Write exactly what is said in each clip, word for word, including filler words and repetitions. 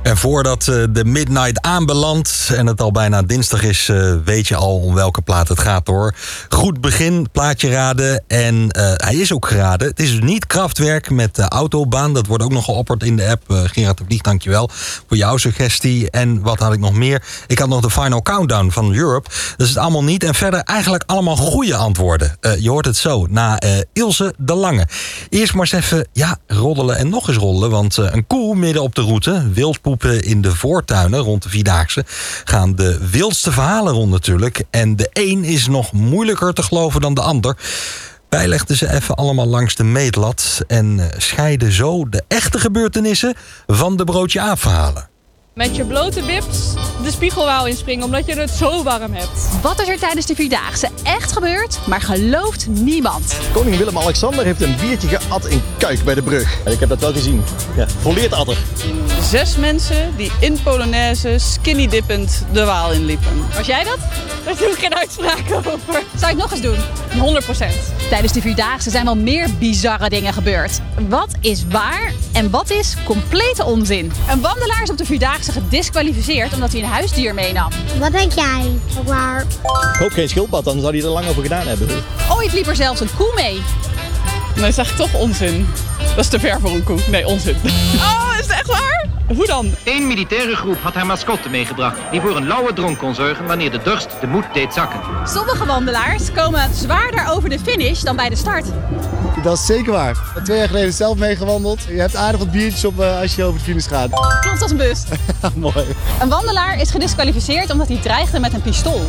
En voordat uh, de midnight aanbelandt en het al bijna dinsdag is, uh, weet je al om welke plaat het gaat hoor. Goed begin, plaatje raden en uh, hij is ook geraden. Het is dus niet Kraftwerk met de Autobaan. Dat wordt ook nog geopperd in de app. Uh, Gerard de Vlieg, dankjewel voor jouw suggestie. En wat had ik nog meer? Ik had nog de Final Countdown van Europe. Dat is het allemaal niet. En verder eigenlijk allemaal goede antwoorden. Uh, je hoort het zo, na uh, Ilse de Lange. Eerst maar eens even, ja, roddelen en nog eens roddelen. Want uh, een koe midden op de route, wildpoepen in de voortuinen rond de Vierdaagse, gaan de wildste verhalen rond natuurlijk. En de een is nog moeilijker te geloven dan de ander. Wij legden ze even allemaal langs de meetlat en scheiden zo de echte gebeurtenissen van de broodje aap verhalen. Met je blote bips de spiegelwaal inspringen omdat je het zo warm hebt. Wat is er tijdens de Vierdaagse echt gebeurd, maar gelooft niemand? Koning Willem-Alexander heeft een biertje geat in Kuik bij de brug. Ik heb dat wel gezien. Ja, volleerd adder. Zes mensen die in Polonaise skinny dippend de Waal inliepen. Was jij dat? Daar doe ik geen uitspraak over. Zou je het nog eens doen? honderd procent. Tijdens de Vierdaagse zijn wel meer bizarre dingen gebeurd. Wat is waar en wat is complete onzin? Een wandelaar is op de Vierdaagse gediskwalificeerd omdat hij een huisdier meenam. Wat denk jij? Waar? Ik hoop geen schildpad, dan zou hij er lang over gedaan hebben. Ooit liep er zelfs een koe mee. Nee, zeg ik toch onzin. Dat is te ver voor een koe. Nee, onzin. Oh, is het echt waar? Hoe dan? Eén militaire groep had haar mascotte meegebracht, die voor een lauwe dronk kon zorgen wanneer de dorst de moed deed zakken. Sommige wandelaars komen zwaarder over de finish dan bij de start. Dat is zeker waar. Twee jaar geleden zelf meegewandeld. Je hebt aardig wat biertjes op uh, als je over de finish gaat. Klopt als een bus. Mooi. Een wandelaar is gediskwalificeerd omdat hij dreigde met een pistool.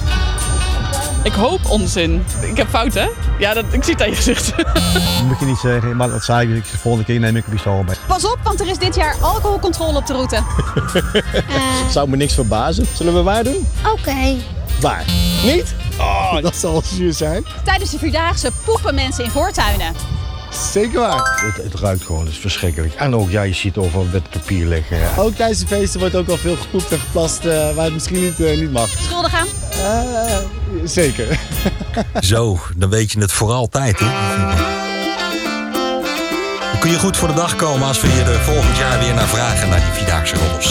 Ik hoop onzin. Ik heb fout, hè? Ja, dat, ik zie het aan je gezicht. Dat moet je niet zeggen, maar dat zei ik. De volgende keer neem ik een pistool bij. Pas op, want er is dit jaar alcoholcontrole op de route. uh... Zou me niks verbazen. Zullen we waar doen? Oké. Okay. Waar? Niet? Oh, dat zal zuur zijn. Tijdens de Vierdaagse poepen mensen in voortuinen. Zeker waar. Het, het ruikt gewoon, het is verschrikkelijk. En ook, ja, je ziet overal wit papier liggen. Ja. Ook tijdens de feesten wordt ook wel veel gepoept en geplast uh, waar het misschien niet, uh, niet mag. Schuldig aan? Uh, zeker. Zo, dan weet je het voor altijd, hè? Dan kun je goed voor de dag komen als we je er volgend jaar weer naar vragen, naar die Vierdaagse roddels.